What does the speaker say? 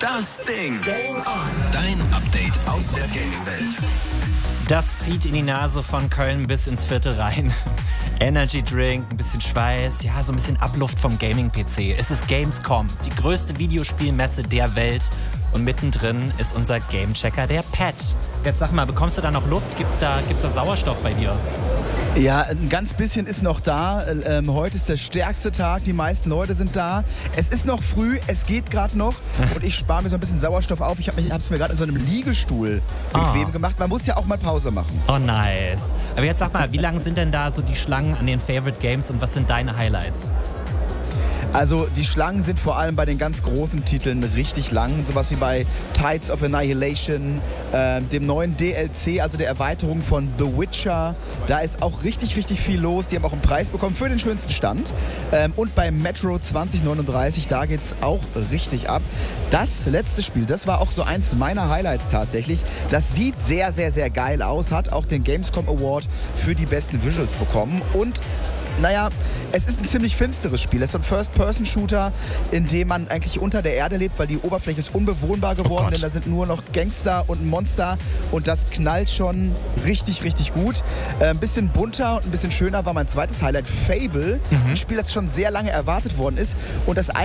Das Ding. Game on. Dein Update aus der Gaming-Welt. Das zieht in die Nase von Köln bis ins Viertel rein. Energy Drink, ein bisschen Schweiß, ja, so ein bisschen Abluft vom Gaming-PC. Es ist Gamescom, die größte Videospielmesse der Welt. Und mittendrin ist unser Gamechecker, der Pat. Jetzt sag mal, bekommst du da noch Luft? Gibt's da Sauerstoff bei dir? Ja, ein ganz bisschen ist noch da. Heute ist der stärkste Tag, die meisten Leute sind da. Es ist noch früh, es geht gerade noch und ich spare mir so ein bisschen Sauerstoff auf. Ich habe es mir gerade in so einem Liegestuhl bequem gemacht. Man muss ja auch mal Pause machen. Oh, nice. Aber jetzt sag mal, wie lang sind denn da so die Schlangen an den Favorite Games und was sind deine Highlights? Also die Schlangen sind vor allem bei den ganz großen Titeln richtig lang. Sowas wie bei Tides of Annihilation, dem neuen DLC, also der Erweiterung von The Witcher. Da ist auch richtig viel los. Die haben auch einen Preis bekommen für den schönsten Stand. Und bei Metro 2039, da geht es auch richtig ab. Das letzte Spiel, das war auch so eins meiner Highlights tatsächlich. Das sieht sehr geil aus, hat auch den Gamescom Award für die besten Visuals bekommen. Und naja, es ist ein ziemlich finsteres Spiel. Es ist ein First-Person-Shooter, in dem man eigentlich unter der Erde lebt, weil die Oberfläche ist unbewohnbar geworden, denn da sind nur noch Gangster und Monster und das knallt schon richtig gut. Ein bisschen bunter und ein bisschen schöner war mein zweites Highlight, Fable. Ein Spiel, das schon sehr lange erwartet worden ist und das